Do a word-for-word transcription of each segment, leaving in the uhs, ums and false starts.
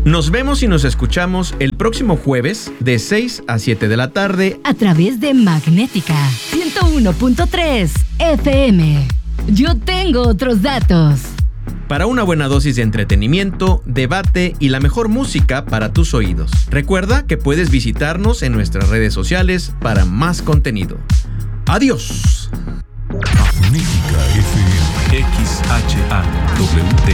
Nos vemos y nos escuchamos el próximo jueves de seis a siete de la tarde a través de Magnética ciento uno punto tres F M. Yo tengo otros datos. Para una buena dosis de entretenimiento, debate y la mejor música para tus oídos. Recuerda que puedes visitarnos en nuestras redes sociales para más contenido. ¡Adiós! Magnética F M. X H A W T.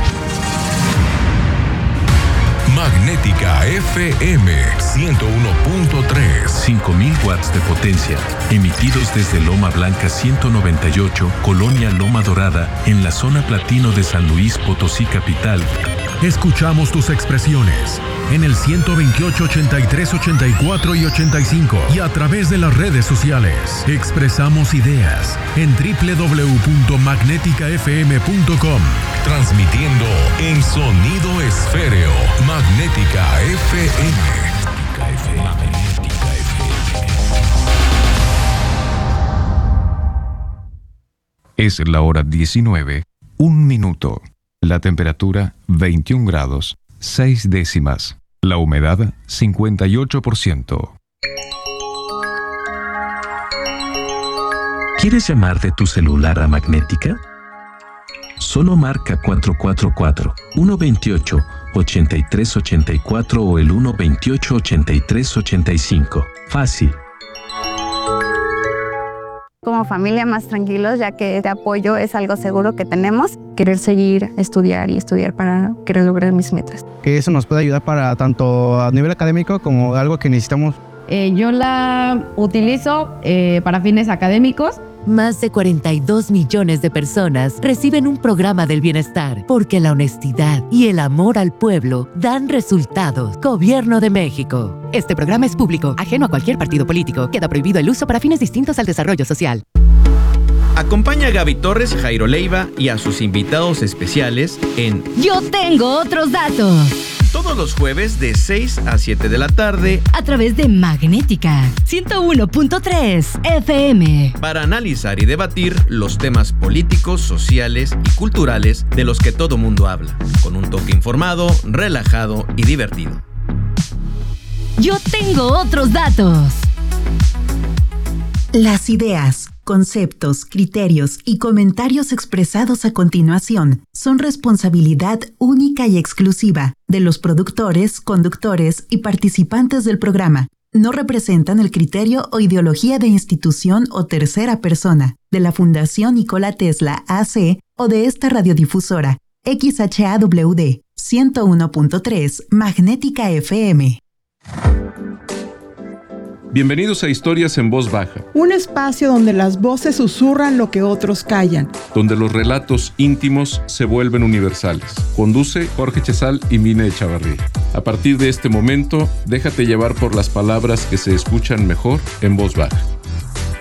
Magnética F M ciento uno punto tres. cinco mil watts de potencia, emitidos desde Loma Blanca ciento noventa y ocho, Colonia Loma Dorada, en la zona platino de San Luis Potosí capital. Escuchamos tus expresiones en el ciento veintiocho, ochenta y tres, ochenta y cuatro y ochenta y cinco y a través de las redes sociales. Expresamos ideas en doble u doble u doble u punto magnética f m punto com. Transmitiendo en sonido esféreo. Magnética F M. Magnética F M. Es la hora diecinueve, un minuto. La temperatura veintiún grados, seis décimas. La humedad cincuenta y ocho por ciento. ¿Quieres llamar de tu celular a Magnética? Solo marca cuatro cuatro cuatro, uno dos ocho, ocho tres ocho cuatro o el uno dos ocho, ocho tres ocho cinco. Fácil. Como familia más tranquilos, ya que este apoyo es algo seguro que tenemos. Querer seguir, estudiar y estudiar para querer lograr mis metas. Que eso nos puede ayudar para tanto a nivel académico como algo que necesitamos. Eh, yo la utilizo eh, para fines académicos. Más de cuarenta y dos millones de personas reciben un programa del bienestar porque la honestidad y el amor al pueblo dan resultados. Gobierno de México. Este programa es público, ajeno a cualquier partido político. Queda prohibido el uso para fines distintos al desarrollo social. Acompaña a Gaby Torres, Jairo Leiva y a sus invitados especiales en Yo tengo otros datos. Todos los jueves de seis a siete de la tarde a través de Magnética ciento uno punto tres F M. Para analizar y debatir los temas políticos, sociales y culturales de los que todo mundo habla, con un toque informado, relajado y divertido. Yo tengo otros datos. Las ideas, conceptos, criterios y comentarios expresados a continuación son responsabilidad única y exclusiva de los productores, conductores y participantes del programa. No representan el criterio o ideología de institución o tercera persona, de la Fundación Nikola Tesla A C o de esta radiodifusora, X H A W D ciento uno punto tres Magnética F M. Bienvenidos a Historias en Voz Baja. Un espacio donde las voces susurran lo que otros callan. Donde los relatos íntimos se vuelven universales. Conduce Jorge Chesal y Mine Echavarría. A partir de este momento, déjate llevar por las palabras que se escuchan mejor en voz baja.